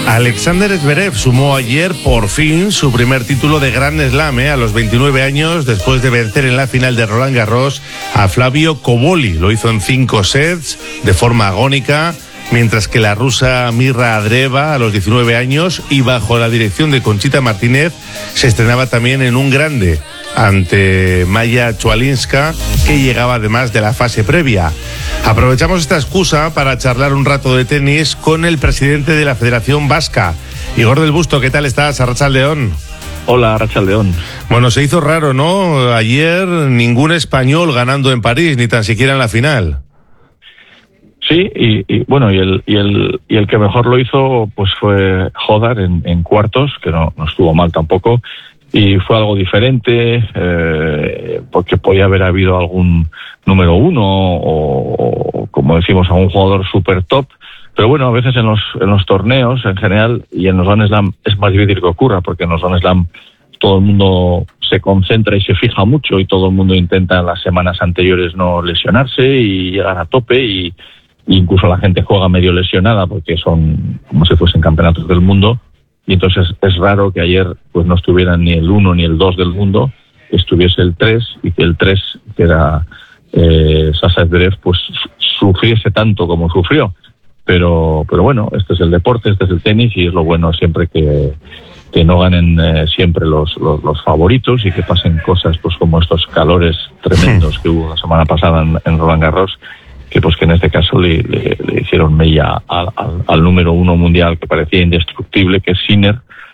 Alexander Zverev sumó ayer por fin su primer título de Grand Slam a los 29 años, después de vencer en la final de Roland Garros a Flavio Cobolli. Lo hizo en 5 sets de forma agónica, mientras que la rusa Mirra Andreeva, a los 19 años y bajo la dirección de Conchita Martínez, se estrenaba también en un grande ante Maya Chualinska, que llegaba además de la fase previa. Aprovechamos esta excusa para charlar un rato de tenis con el presidente de la Federación Vasca, Igor del Busto. ¿Qué tal estás, Arratsaldeon? Hola, Arratsaldeon. Bueno, se hizo raro, ¿no? Ayer ningún español ganando en París, ni tan siquiera en la final. Sí, y el que mejor lo hizo pues fue Hodar en cuartos, que no estuvo mal tampoco, y fue algo diferente, porque podía haber habido algún número uno o como decimos, a un jugador super top, pero bueno, a veces en los torneos en general y en los Grand Slam es más difícil que ocurra, porque en los Grand Slam todo el mundo se concentra y se fija mucho y todo el mundo intenta en las semanas anteriores no lesionarse y llegar a tope, y incluso la gente juega medio lesionada porque son como si fuesen campeonatos del mundo, y entonces es raro que ayer pues no estuvieran ni el 1 ni el 2 del mundo, estuviese el 3, y que el 3, que era Sasha Zverev, pues sufriese tanto como sufrió. Pero bueno, este es el deporte, este es el tenis, y es lo bueno siempre que no ganen siempre los favoritos, y que pasen cosas pues como estos calores tremendos que hubo la semana pasada en Roland Garros, que pues que en este caso le hicieron mella al número 1 mundial, que parecía indestructible, que es Sinner,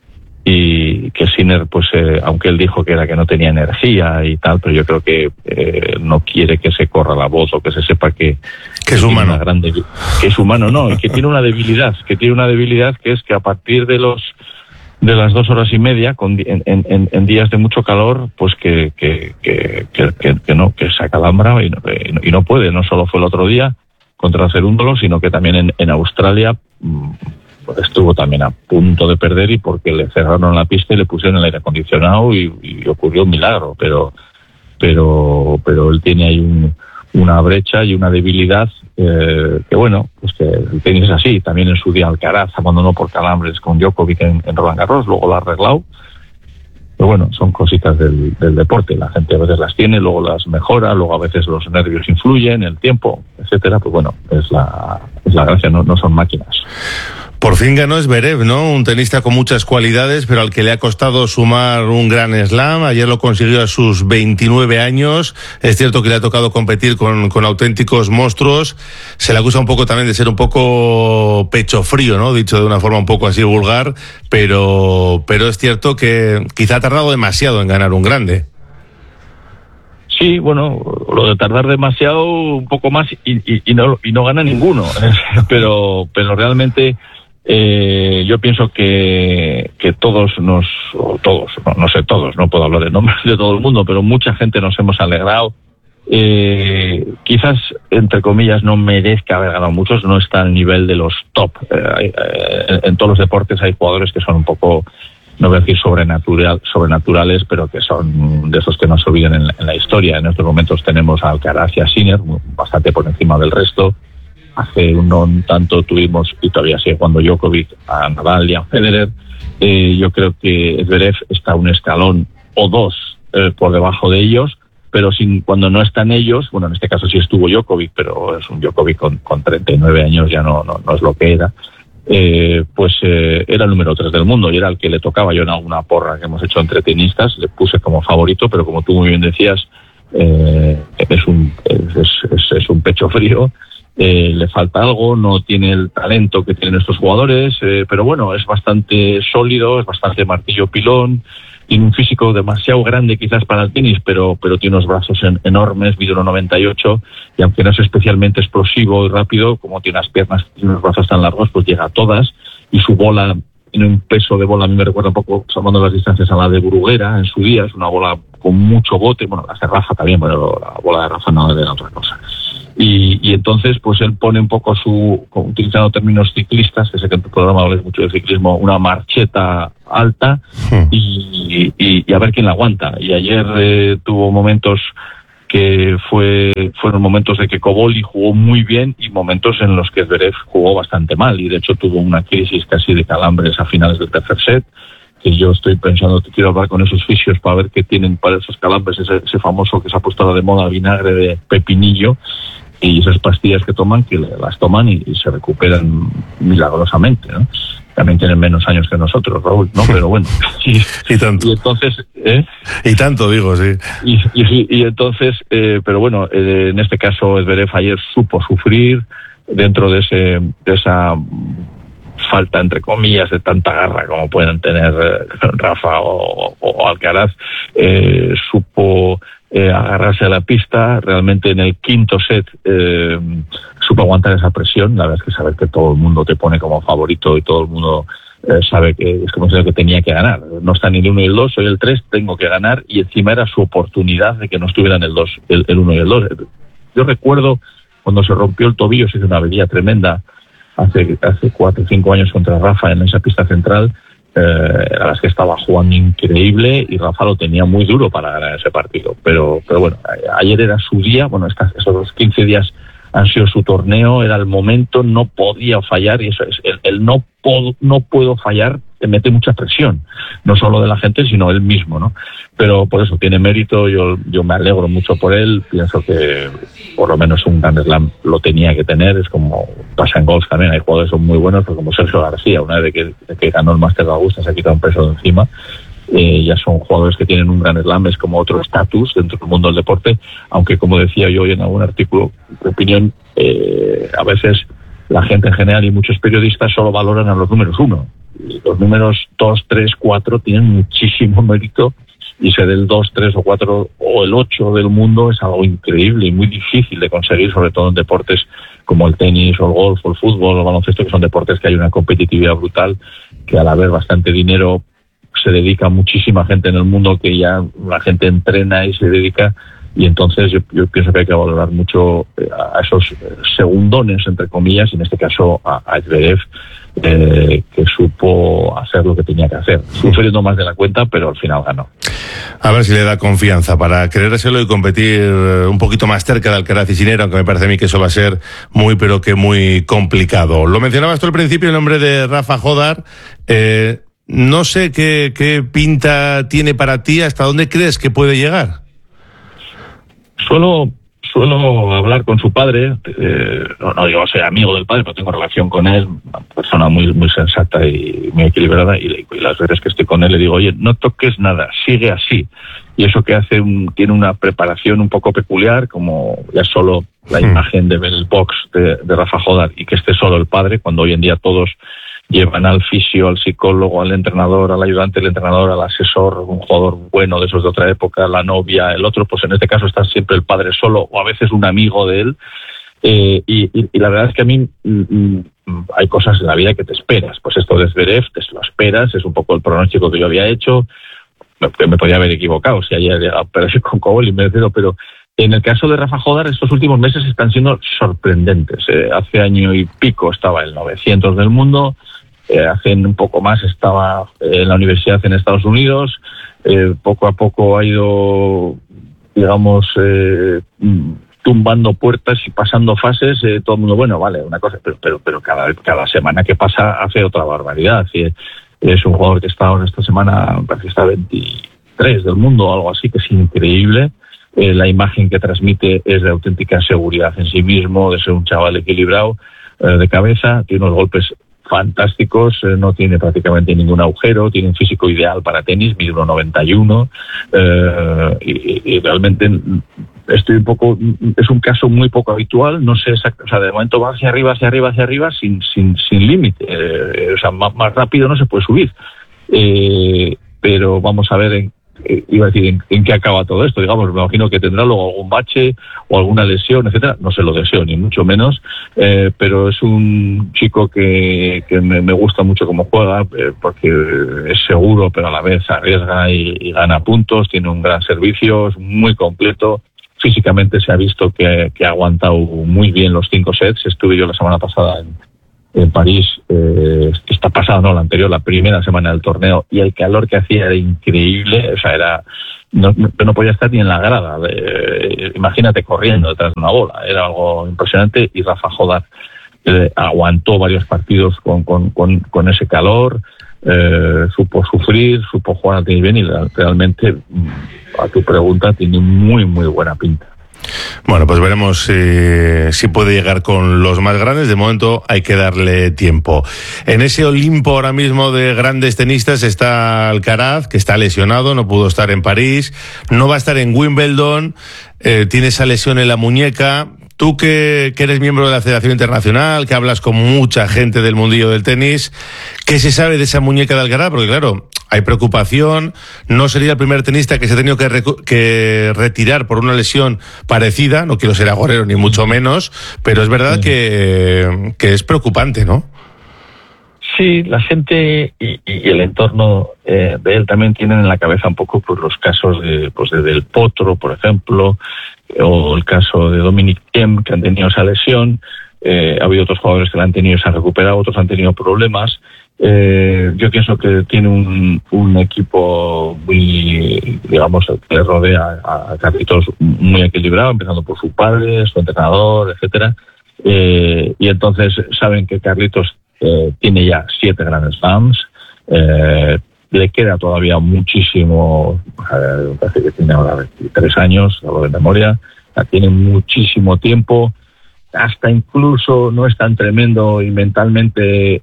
y que Sinner pues aunque él dijo que no tenía energía y tal, pero yo creo que no quiere que se corra la voz o que se sepa que es humano, que es humano, no, y que tiene una debilidad, que es que a partir de las 2 horas y media en días de mucho calor, pues que se acalambra y no puede. No solo fue el otro día contra Cerúndolo, sino que también en Australia estuvo también a punto de perder, y porque le cerraron la pista y le pusieron el aire acondicionado y ocurrió un milagro, pero él tiene ahí una brecha y una debilidad que bueno, pues que el tenis es así. También en su día Alcaraz abandonó por calambres con Djokovic en Roland Garros, luego lo ha arreglado. Pero bueno, son cositas del deporte. La gente a veces las tiene, luego las mejora, luego a veces los nervios influyen, el tiempo, etcétera. Pues bueno, es la gracia, no son máquinas. Por fin ganó Zverev, ¿no? Un tenista con muchas cualidades, pero al que le ha costado sumar un Grand Slam. Ayer lo consiguió a sus 29 años. Es cierto que le ha tocado competir con auténticos monstruos. Se le acusa un poco también de ser un poco pecho frío, ¿no? Dicho de una forma un poco así vulgar, pero es cierto que quizá ha tardado demasiado en ganar un grande. Sí, bueno, lo de tardar demasiado, un poco más, y no gana ninguno. pero realmente yo pienso que todos, no sé todos, no puedo hablar de nombres de todo el mundo, pero mucha gente nos hemos alegrado. Quizás, entre comillas, no merezca haber ganado muchos, no está al nivel de los top. En todos los deportes hay jugadores que son un poco, no voy a decir sobrenaturales, pero que son de esos que no se olviden en la historia. En estos momentos tenemos a Alcaraz y a Sinner, bastante por encima del resto. Hace un tanto tuvimos, y todavía sigue jugando, Djokovic, a Nadal y a Federer. Yo creo que Zverev está un escalón o dos por debajo de ellos, pero cuando no están ellos, bueno, en este caso sí estuvo Djokovic, pero es un Djokovic con 39 años, ya no es lo que era. Era el número 3 del mundo y era el que le tocaba. Yo en alguna porra que hemos hecho entre tenistas le puse como favorito, pero como tú muy bien decías, es un pecho frío. Le falta algo, no tiene el talento que tienen estos jugadores, pero bueno, es bastante sólido, es bastante martillo pilón, tiene un físico demasiado grande quizás para el tenis, pero tiene unos brazos enormes, mide 1,98, y aunque no es especialmente explosivo y rápido, como tiene unas piernas y unos brazos tan largos, pues llega a todas, y su bola tiene un peso de bola, a mí me recuerda un poco, salvando las distancias, a la de Bruguera en su día. Es una bola con mucho bote, bueno, la de Rafa también, pero la bola de Rafa no es de otra cosa. Y entonces pues él pone un poco utilizando términos ciclistas, que sé que en tu programa hablas mucho de ciclismo, una marcheta alta, y a ver quién la aguanta. Y ayer tuvo momentos que fueron momentos de que Koboli jugó muy bien y momentos en los que Zverev jugó bastante mal, y de hecho tuvo una crisis casi de calambres a finales del tercer set, que yo estoy pensando, te quiero hablar con esos fisios para ver qué tienen para esos calambres, ese famoso que se ha puesto ahora de moda, vinagre de pepinillo, y esas pastillas que toman, que las toman y se recuperan milagrosamente, ¿no? También tienen menos años que nosotros, Raúl, ¿no? Pero bueno. Y tanto. Y entonces... Y tanto, digo, sí. Y entonces, pero bueno, en este caso Zverev ayer supo sufrir dentro de esa falta, entre comillas, de tanta garra como pueden tener Rafa o Alcaraz. Supo agarrarse a la pista. Realmente en el quinto set supo aguantar esa presión. La verdad es que saber que todo el mundo te pone como favorito y todo el mundo sabe que es como si que tenía que ganar. No está ni el 1 y el 2, soy el 3, tengo que ganar, y encima era su oportunidad de que no estuvieran el 2, el 1 y el 2. Yo recuerdo cuando se rompió el tobillo, se hizo una avería tremenda hace 4 o 5 años contra Rafa en esa pista central. La verdad es que estaba jugando increíble y Rafa lo tenía muy duro para ganar ese partido, pero bueno, ayer era su día. Bueno, esos 15 días han sido su torneo, era el momento, no podía fallar, y eso es, el no puedo fallar te mete mucha presión, no solo de la gente, sino él mismo, ¿no? Pero por eso tiene mérito, yo me alegro mucho por él, pienso que por lo menos un Grand Slam lo tenía que tener. Es como pasa en golf también, hay jugadores que son muy buenos, pero como Sergio García, una vez de que ganó el Máster de Augusta, se ha quitado un peso de encima. Ya son jugadores que tienen un Grand Slam, es como otro estatus dentro del mundo del deporte, aunque como decía yo hoy en algún artículo de opinión, a veces la gente en general y muchos periodistas solo valoran a los números 1. Y los números 2, 3, 4 tienen muchísimo mérito, y ser el 2, 3 o 4 o el 8 del mundo es algo increíble y muy difícil de conseguir, sobre todo en deportes como el tenis o el golf o el fútbol o el baloncesto, que son deportes que hay una competitividad brutal, que al haber bastante dinero se dedica muchísima gente en el mundo, que ya la gente entrena y se dedica, y entonces yo pienso que hay que valorar mucho a esos segundones, entre comillas, y en este caso a Zverev, que supo hacer lo que tenía que hacer, sufriendo más de la cuenta, pero al final ganó. A ver si le da confianza para creérselo y competir un poquito más cerca de Alcaraz y Sinner, aunque me parece a mí que eso va a ser muy, pero que muy complicado. Lo mencionabas tú al principio, el nombre de Rafa Jodar. No sé qué pinta tiene para ti, ¿hasta dónde crees que puede llegar? Suelo hablar con su padre, no digo soy amigo del padre, pero tengo relación con él, una persona muy, muy sensata y muy equilibrada, y las veces que estoy con él le digo, oye, no toques nada, sigue así. Y eso que hace tiene una preparación un poco peculiar, como ya solo la imagen de ver el box de Rafa Jodar y que esté solo el padre, cuando hoy en día todos llevan al fisio, al psicólogo, al entrenador, al ayudante del entrenador, al asesor, un jugador bueno de esos de otra época, la novia, el otro, pues en este caso está siempre el padre solo, o a veces un amigo de él, y la verdad es que a mí hay cosas en la vida que te esperas. Pues esto de Zverev, te lo esperas, es un poco el pronóstico que yo había hecho, me podía haber equivocado si ayer llegado a perder con Koboli, pero en el caso de Rafa Jodar, estos últimos meses están siendo sorprendentes. Hace año y pico estaba el 900 del mundo, hace un poco más estaba en la universidad en Estados Unidos, poco a poco ha ido, digamos, tumbando puertas y pasando fases, todo el mundo, bueno, vale, una cosa, pero cada semana que pasa hace otra barbaridad. Es un jugador que está ahora esta semana, me parece que está 23 del mundo o algo así, que es increíble. La imagen que transmite es de auténtica seguridad en sí mismo, de ser un chaval equilibrado de cabeza, tiene unos golpes fantásticos, no tiene prácticamente ningún agujero, tiene un físico ideal para tenis, mide 1,91, y realmente estoy un poco, es un caso muy poco habitual, no sé exacto, o sea, de momento va hacia arriba, sin límite, o sea, más rápido no se puede subir, pero vamos a ver en qué acaba todo esto. Digamos, me imagino que tendrá luego algún bache o alguna lesión, etcétera. No se lo deseo, ni mucho menos, pero es un chico que me gusta mucho cómo juega, porque es seguro, pero a la vez arriesga y gana puntos, tiene un gran servicio, es muy completo. Físicamente se ha visto que ha aguantado muy bien los 5 sets. Estuve yo la semana pasada en París, esta pasada, no, la anterior, la primera semana del torneo, y el calor que hacía era increíble, o sea, no podía estar ni en la grada. Imagínate corriendo detrás de una bola. Era algo impresionante y Rafa Jodar aguantó varios partidos con ese calor, supo sufrir, supo jugar a tenis bien y realmente, a tu pregunta, tiene muy, muy buena pinta. Bueno, pues veremos si puede llegar con los más grandes. De momento hay que darle tiempo. En ese Olimpo ahora mismo de grandes tenistas está Alcaraz, que está lesionado, no pudo estar en París, no va a estar en Wimbledon, tiene esa lesión en la muñeca. Tú que eres miembro de la Federación Internacional, que hablas con mucha gente del mundillo del tenis, ¿qué se sabe de esa muñeca de Alcaraz? Porque claro, hay preocupación, no sería el primer tenista que se ha tenido que retirar por una lesión parecida, no quiero ser agorero ni mucho menos, pero es verdad que es preocupante, ¿no? Sí, la gente y el entorno de él también tienen en la cabeza un poco pues los casos de Del Potro, por ejemplo, o el caso de Dominic Thiem, que han tenido esa lesión. Ha habido otros jugadores que la han tenido y se han recuperado, otros han tenido problemas. Yo pienso que tiene un equipo muy, digamos, que le rodea a Carlitos muy equilibrado, empezando por su padre, su entrenador, etcétera. Y entonces saben que Carlitos tiene ya 7 Grand Slams, le queda todavía muchísimo, parece que tiene ahora 23 años, hablo de memoria, tiene muchísimo tiempo, hasta incluso no es tan tremendo y mentalmente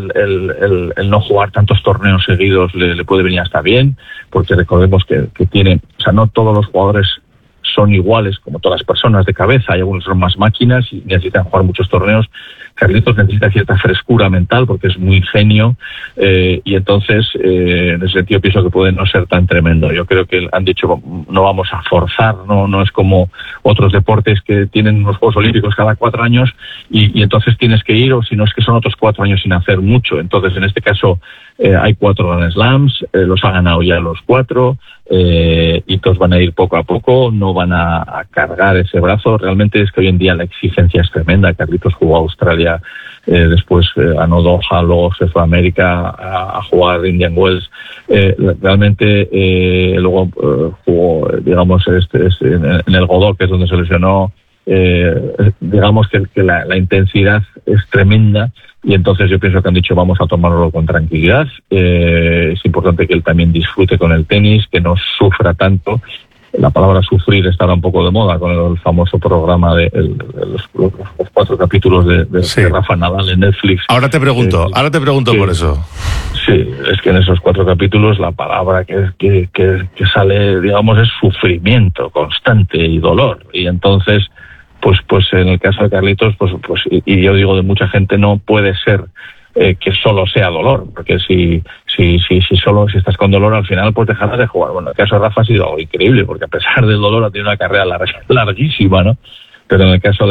el no jugar tantos torneos seguidos le puede venir hasta bien, porque recordemos que tiene, o sea, no todos los jugadores son iguales, como todas las personas de cabeza, hay algunos que son más máquinas y necesitan jugar muchos torneos. Carlitos necesita cierta frescura mental porque es muy ingenio y entonces en ese sentido pienso que puede no ser tan tremendo. Yo creo que han dicho no vamos a forzar, no es como otros deportes que tienen unos Juegos Olímpicos cada 4 años y entonces tienes que ir, o si no es que son otros 4 años sin hacer mucho. Entonces en este caso hay 4 Grand Slams, los ha ganado ya los 4 y todos van a ir poco a poco, no van a cargar ese brazo. Realmente es que hoy en día la exigencia es tremenda. Carlitos jugó a Australia, después ganó Doha, luego se fue a América a jugar Indian Wells. Realmente luego jugó, digamos, en el Godó, que es donde se lesionó. Digamos que la intensidad es tremenda y entonces yo pienso que han dicho vamos a tomarlo con tranquilidad. Es importante que él también disfrute con el tenis, que no sufra tanto. La palabra sufrir está un poco de moda con el famoso programa de los 4 capítulos de Rafa Nadal en Netflix. Ahora te pregunto por eso. Sí, es que en esos 4 capítulos la palabra que sale, digamos, es sufrimiento constante y dolor. Y entonces, pues en el caso de Carlitos, pues y yo digo de mucha gente, no puede ser que solo sea dolor, porque si estás con dolor al final pues dejarás de jugar. Bueno, el caso de Rafa ha sido algo increíble, porque a pesar del dolor ha tenido una carrera larguísima, ¿no? Pero en el caso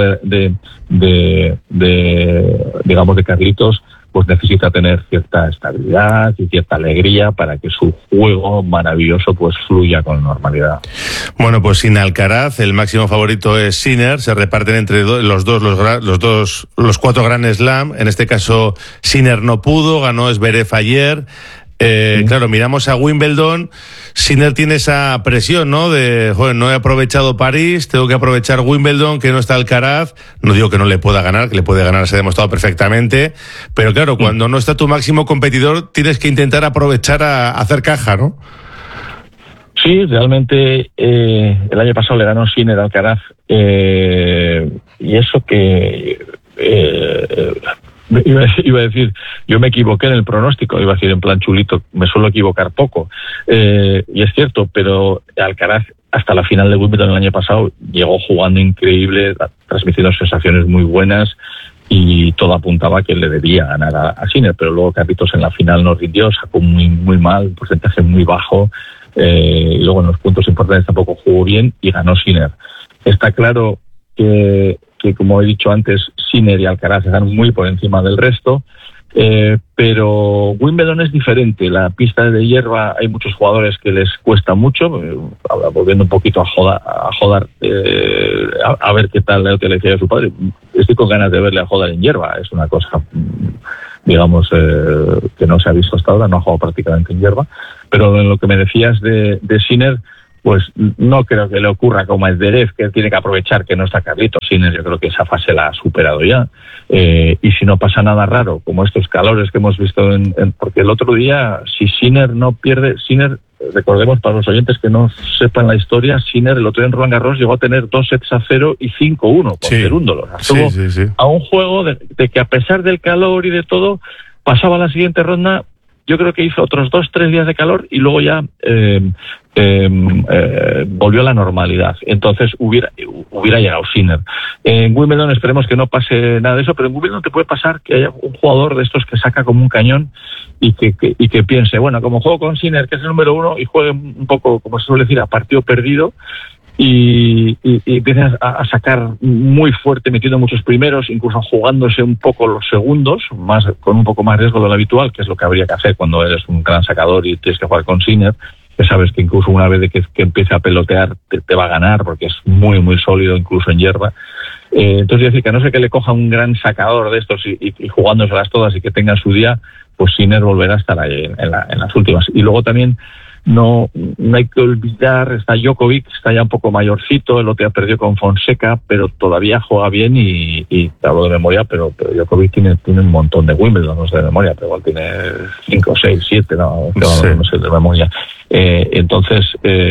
de digamos de Carlitos, pues necesita tener cierta estabilidad y cierta alegría para que su juego maravilloso pues fluya con normalidad. Bueno, pues sin Alcaraz, el máximo favorito es Sinner, se reparten entre los 4 Grand Slam. En este caso Sinner no pudo, ganó Zverev ayer. Claro, miramos a Wimbledon. Sinner tiene esa presión, ¿no? De, joder, no he aprovechado París, tengo que aprovechar Wimbledon, que no está Alcaraz. No digo que no le pueda ganar, que le puede ganar, se ha demostrado perfectamente. Pero claro, cuando no está tu máximo competidor, tienes que intentar aprovechar a hacer caja, ¿no? Sí, realmente el año pasado le ganó Sinner a Alcaraz. Y eso que... Iba a decir, yo me equivoqué en el pronóstico, iba a decir en plan chulito, me suelo equivocar poco, y es cierto, pero Alcaraz hasta la final de Wimbledon el año pasado llegó jugando increíble, transmitiendo sensaciones muy buenas y todo apuntaba que le debía ganar a Sinner, pero luego Carlitos en la final no rindió, sacó muy mal, un porcentaje muy bajo, y luego en los puntos importantes tampoco jugó bien y ganó Sinner. Está claro que como he dicho antes, Sinner y Alcaraz están muy por encima del resto, pero Wimbledon es diferente. La pista de hierba hay muchos jugadores que les cuesta mucho, volviendo un poquito a Jodar, a ver qué tal lo que le decía a su padre. Estoy con ganas de verle a Jodar en hierba, es una cosa, digamos, que no se ha visto hasta ahora, no ha jugado prácticamente en hierba, pero en lo que me decías de Sinner, pues no creo que le ocurra como a Zverev, que tiene que aprovechar que no está Carlitos. Sinner, yo creo que esa fase la ha superado ya. Y si no pasa nada raro, como estos calores que hemos visto porque el otro día, si Sinner no pierde, recordemos para los oyentes que no sepan la historia, Sinner el otro día en Roland Garros llegó a tener 2-0 y 5-1 con Cerúndolo. Sí. A un juego de que a pesar del calor y de todo, pasaba a la siguiente ronda. Yo creo que hizo otros 2-3 días de calor y luego ya volvió a la normalidad. Entonces hubiera llegado Sinner. En Wimbledon esperemos que no pase nada de eso, pero en Wimbledon te puede pasar que haya un jugador de estos que saca como un cañón y que piense, bueno, como juego con Sinner, que es el número 1, y juegue un poco, como se suele decir, a partido perdido, y empiezas a sacar muy fuerte, metiendo muchos primeros, incluso jugándose un poco los segundos, con un poco más riesgo de lo habitual, que es lo que habría que hacer cuando eres un gran sacador y tienes que jugar con Sinner, que sabes que incluso una vez de que empiece a pelotear te va a ganar, porque es muy, muy sólido, incluso en hierba. Entonces, decir que a no ser que le coja un gran sacador de estos y jugándoselas todas y que tenga su día, pues Sinner volverá a estar ahí en las últimas. Y luego también no hay que olvidar, está Djokovic, está ya un poco mayorcito, el otro día perdió con Fonseca, pero todavía juega bien y te hablo de memoria, pero Djokovic tiene un montón de Wimbledon, no sé de memoria, pero igual tiene 5, 6, 7, no sé de memoria. Entonces,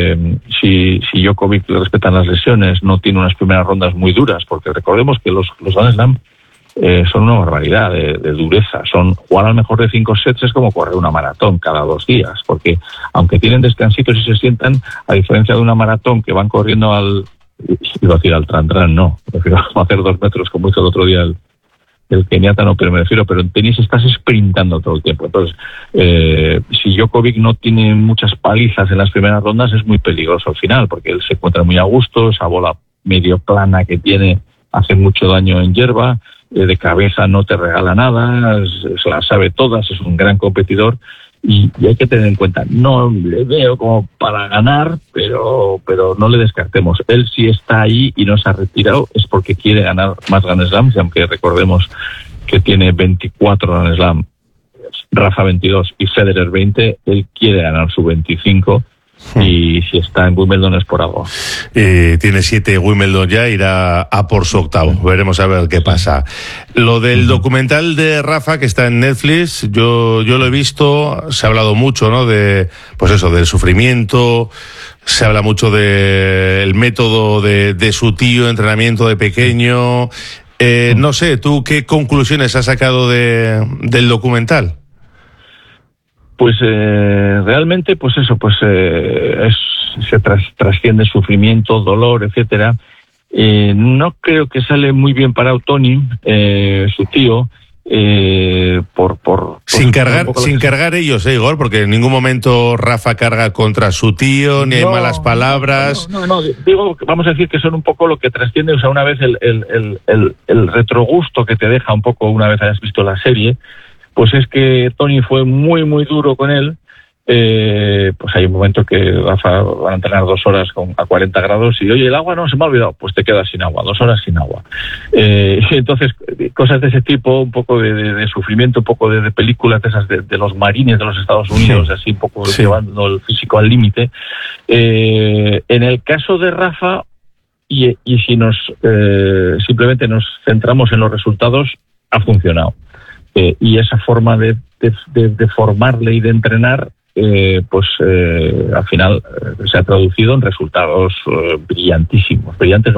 si Djokovic le respetan las lesiones, no tiene unas primeras rondas muy duras, porque recordemos que los Grand Slam son una barbaridad de dureza. Jugar al mejor de 5 sets es como correr una maratón cada 2 días, porque aunque tienen descansitos y se sientan, a diferencia de una maratón que van corriendo iba a decir al tran, no, prefiero hacer 2 metros como hizo el otro día el keniata, no, pero me refiero, pero en tenis estás sprintando todo el tiempo. Entonces, si Djokovic no tiene muchas palizas en las primeras rondas, es muy peligroso al final, porque él se encuentra muy a gusto, esa bola medio plana que tiene hace mucho daño en hierba, de cabeza no te regala nada, se las sabe todas, es un gran competidor y hay que tener en cuenta, no le veo como para ganar, pero no le descartemos. Él sí está ahí y no se ha retirado, es porque quiere ganar más Grand Slams, y aunque recordemos que tiene 24 Grand Slam, Rafa 22 y Federer 20, él quiere ganar su 25. Y si está en Wimbledon es por algo. Tiene 7 Wimbledon ya, irá a por su octavo. Veremos a ver qué pasa. Lo del documental de Rafa que está en Netflix, yo lo he visto, se ha hablado mucho, ¿no? Pues eso, del sufrimiento, se habla mucho del método de su tío, entrenamiento de pequeño. No sé, ¿tú qué conclusiones has sacado del documental? Pues realmente, pues eso, pues se trasciende sufrimiento, dolor, etcétera. No creo que sale muy bien parado Toni, su tío, sin cargar ellos, Igor, porque en ningún momento Rafa carga contra su tío, ni hay malas palabras. No, digo, vamos a decir que son un poco lo que trasciende, o sea, una vez el retrogusto que te deja un poco una vez hayas visto la serie. Pues es que Toni fue muy, muy duro con él. Pues hay un momento que Rafa van a entrenar 2 horas a 40 grados y, oye, el agua no se me ha olvidado, pues te quedas sin agua, 2 horas sin agua. Entonces, cosas de ese tipo, un poco de sufrimiento, un poco de películas de esas de los marines de los Estados Unidos, sí, así un poco llevando el físico al límite. En el caso de Rafa, y si simplemente nos centramos en los resultados, ha funcionado. Y esa forma de formarle y de entrenar, al final se ha traducido en resultados brillantísimos.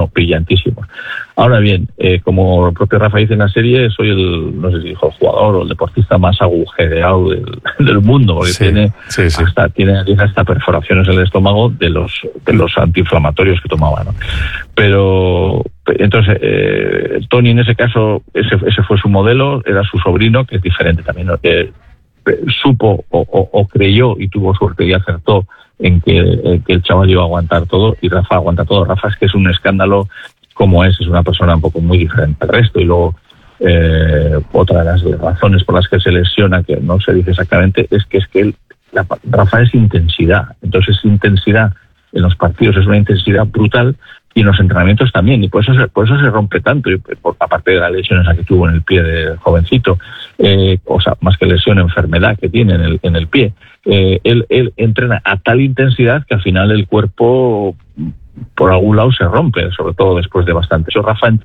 Ahora bien, como el propio Rafa dice en la serie, soy no sé si dijo el jugador o el deportista más agujereado del mundo, porque tiene hasta perforaciones en el estómago de los antiinflamatorios que tomaba, ¿no? Pero entonces Toni en ese caso, ese fue su modelo, era su sobrino, que es diferente también, ¿no? Que supo o creyó y tuvo suerte y acertó en que el chaval iba a aguantar todo, y Rafa aguanta todo. Rafa es que es un escándalo como es una persona un poco muy diferente al resto. Y luego otra de las razones por las que se lesiona, que no se dice exactamente, es que Rafa es intensidad. Entonces intensidad en los partidos es una intensidad brutal, y en los entrenamientos también, y por eso se rompe tanto, y aparte de las lesiones que tuvo en el pie de jovencito, más que lesión, enfermedad que tiene en el pie. él entrena a tal intensidad que al final el cuerpo por algún lado se rompe, sobre todo después de bastante. Eso Rafa